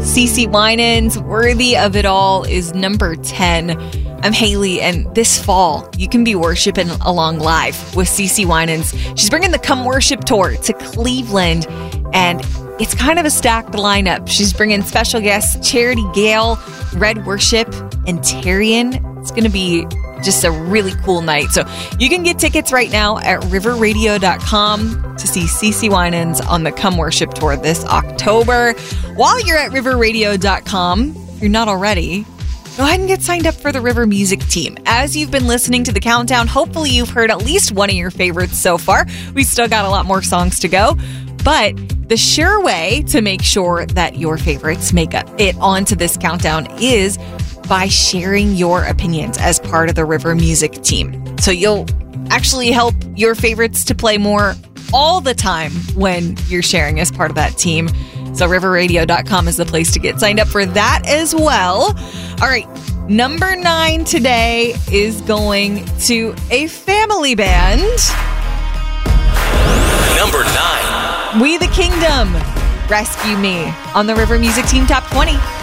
CeCe Winans, Worthy of It All is number 10. I'm Haley, and this fall, you can be worshiping along live with CeCe Winans. She's bringing the Come Worship Tour to Cleveland, and it's kind of a stacked lineup. She's bringing special guests Charity Gale, Red Worship, and Tarian. It's going to be just a really cool night. So you can get tickets right now at riverradio.com to see CeCe Winans on the Come Worship Tour this October. While you're at riverradio.com, if you're not already, go ahead and get signed up for the River Music Team. As you've been listening to the countdown, hopefully you've heard at least one of your favorites so far. We still got a lot more songs to go, but the sure way to make sure that your favorites make it onto this countdown is by sharing your opinions as part of the River Music Team. So you'll actually help your favorites to play more all the time when you're sharing as part of that team. So riverradio.com is the place to get signed up for that as well. All right, number 9 today is going to a family band. Number 9. We the Kingdom, Rescue Me on the River Music Team Top 20.